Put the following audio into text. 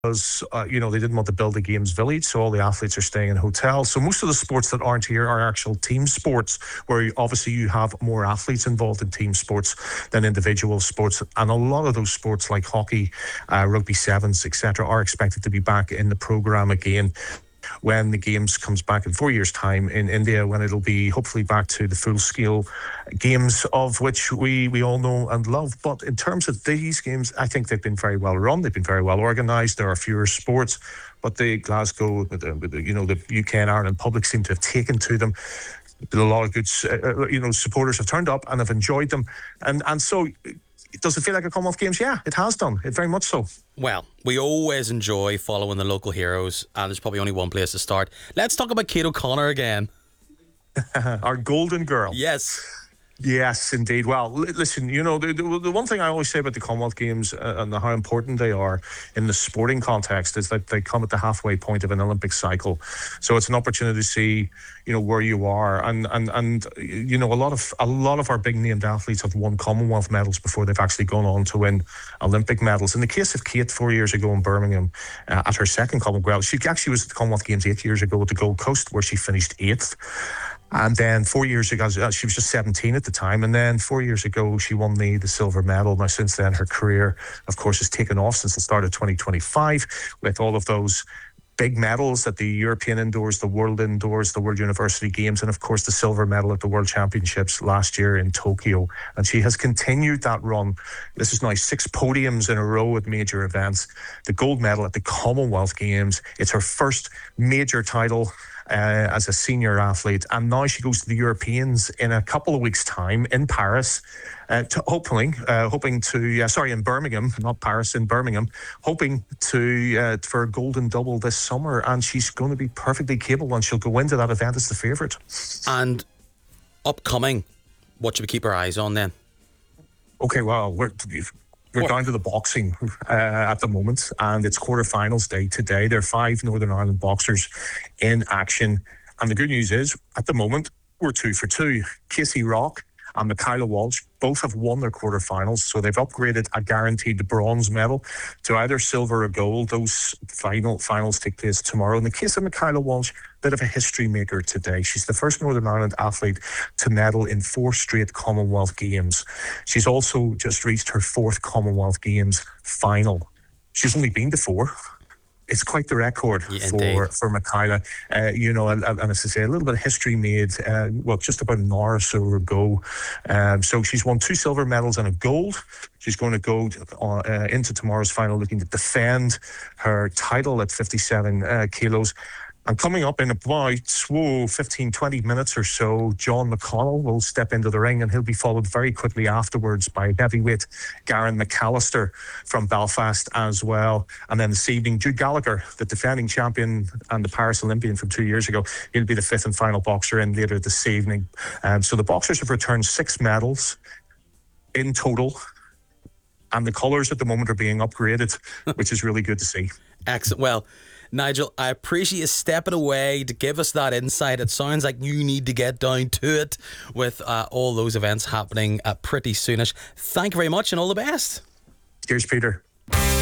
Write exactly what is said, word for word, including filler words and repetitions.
because uh, you know they didn't want to build a games village, so all the athletes are staying in hotels. So most of the sports that aren't here are actual team sports, where you, obviously you have more athletes involved in team sports than individual sports. And a lot of those sports like hockey, uh, rugby sevens, et cetera, are expected to be back in the programme again when the games comes back in four years' time in India, when it'll be hopefully back to the full-scale games of which we, we all know and love. But in terms of these games, I think they've been very well run. They've been very well organised. There are fewer sports, but the Glasgow, the, the, you know, the U K and Ireland public seem to have taken to them. A lot of good, uh, you know, supporters have turned up and have enjoyed them, and and so. Does it feel like a Commonwealth Games? Yeah, it has done. It very much so. Well, we always enjoy following the local heroes, and there's probably only one place to start. Let's talk about Kate O'Connor again. Our golden girl. Yes. Yes, indeed. Well, l- listen, you know, the, the, the one thing I always say about the Commonwealth Games uh, and how important they are in the sporting context is that they come at the halfway point of an Olympic cycle. So it's an opportunity to see, you know, where you are. And, and, and you know, a lot of a lot of our big named athletes have won Commonwealth medals before they've actually gone on to win Olympic medals. In the case of Kate, four years ago in Birmingham, uh, at her second Commonwealth, she actually was at the Commonwealth Games eight years ago at the Gold Coast, where she finished eighth. And then four years ago, uh, she was just seventeen at the time. And then four years ago, she won the, the silver medal. Now, since then, her career, of course, has taken off since the start of twenty twenty-five with all of those big medals at the European Indoors, the World Indoors, the World University Games, and, of course, the silver medal at the World Championships last year in Tokyo. And she has continued that run. This is now six podiums in a row at major events. The gold medal at the Commonwealth Games. It's her first major title Uh, as a senior athlete, and now she goes to the Europeans in a couple of weeks' time in Paris, uh, to hoping, uh, hoping to, uh, sorry, in Birmingham, not Paris, in Birmingham, hoping to uh, for a golden double this summer, and she's going to be perfectly capable, and she'll go into that event as the favourite. And upcoming, what should we keep our eyes on then? Okay, well, we're. We're down to the boxing uh, at the moment, and it's quarterfinals day today. There are five Northern Ireland boxers in action. And the good news is, at the moment, we're two for two. Casey Rock and Michaela Walsh both have won their quarterfinals, so they've upgraded a guaranteed bronze medal to either silver or gold. Those final finals take place tomorrow. In the case of Michaela Walsh, bit of a history maker today. She's the first Northern Ireland athlete to medal in four straight Commonwealth Games. She's also just reached her fourth Commonwealth Games final. She's only been to four. It's quite the record yeah, for, for Michaela. Uh, you know, and, and as I say, a little bit of history made, uh, well, just about an hour or so ago. Um, so she's won two silver medals and a gold. She's going to go uh, into tomorrow's final looking to defend her title at fifty-seven uh, kilos. And coming up in about whoa, fifteen, twenty minutes or so, John McConnell will step into the ring, and he'll be followed very quickly afterwards by heavyweight Garen McAllister from Belfast as well. And then this evening, Jude Gallagher, the defending champion and the Paris Olympian from two years ago, he'll be the fifth and final boxer in later this evening. Um, so the boxers have returned six medals in total, and the colours at the moment are being upgraded, which is really good to see. Excellent. Well, Nigel, I appreciate you stepping away to give us that insight. It sounds like you need to get down to it with uh, all those events happening uh, pretty soonish. Thank you very much and all the best. Cheers, Peter.